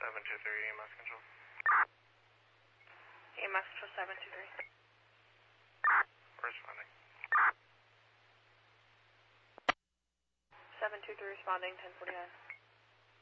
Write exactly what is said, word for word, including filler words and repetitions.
seven two three, E M S control. E M S control seven two three. Responding. seven two three responding, ten forty-nine.